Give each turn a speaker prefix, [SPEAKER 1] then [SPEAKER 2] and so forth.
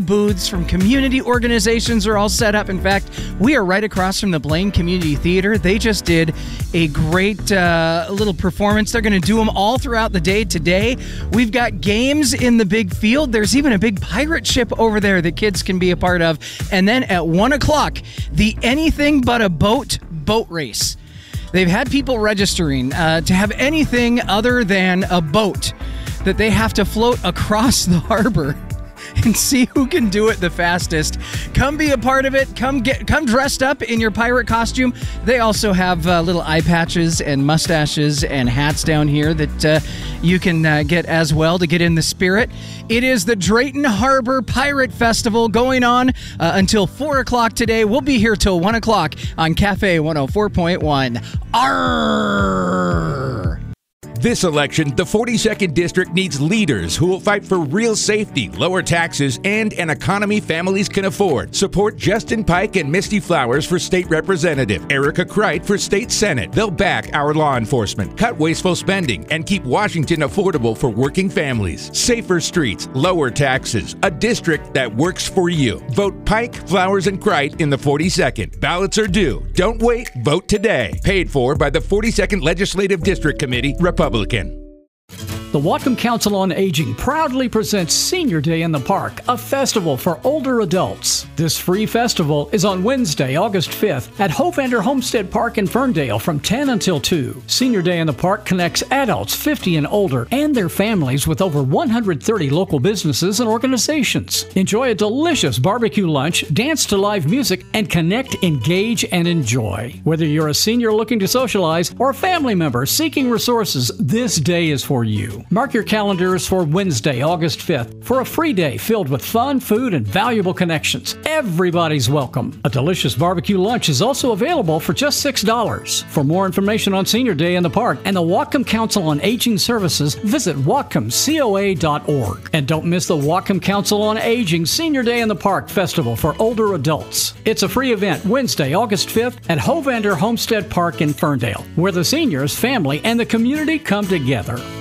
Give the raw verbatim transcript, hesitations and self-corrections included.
[SPEAKER 1] booths from community organizations are all set up. In fact, we are right across from the Blaine Community Theater. They just did a great uh, little performance. They're going to do them all throughout the day today. We've got games in the big field. There's even a big pirate ship over there that kids can be a part of. And then at one o'clock, the Anything But a Boat boat race. They've had people registering uh, to have anything other than a boat that they have to float across the harbor and see who can do it the fastest. Come be a part of it. Come get, come dressed up in your pirate costume. They also have uh, little eye patches and mustaches and hats down here that uh, you can uh, get as well to get in the spirit. It is the Drayton Harbor Pirate Festival going on uh, until four o'clock today. We'll be here till one o'clock on Cafe one oh four point one. Arrgh!
[SPEAKER 2] This election, the forty-second District needs leaders who will fight for real safety, lower taxes, and an economy families can afford. Support Justin Pike and Misty Flowers for State Representative, Erica Kreit for State Senate. They'll back our law enforcement, cut wasteful spending, and keep Washington affordable for working families. Safer streets, lower taxes, a district that works for you. Vote Pike, Flowers, and Kreit in the forty-second. Ballots are due. Don't wait. Vote today. Paid for by the forty-second Legislative District Committee, Republican.
[SPEAKER 3] The Whatcom Council on Aging proudly presents Senior Day in the Park, a festival for older adults. This free festival is on Wednesday, August fifth at Hovander Homestead Park in Ferndale from ten until two. Senior Day in the Park connects adults fifty and older and their families with over one hundred thirty local businesses and organizations. Enjoy a delicious barbecue lunch, dance to live music, and connect, engage, and enjoy. Whether you're a senior looking to socialize or a family member seeking resources, this day is for you. Mark your calendars for Wednesday, August fifth for a free day filled with fun, food, and valuable connections. Everybody's welcome. A delicious barbecue lunch is also available for just six dollars. For more information on Senior Day in the Park and the Whatcom Council on Aging Services, visit whatcom coa dot org. And don't miss the Whatcom Council on Aging Senior Day in the Park Festival for older adults. It's a free event Wednesday, August fifth at Hovander Homestead Park in Ferndale, where the seniors, family, and the community come together.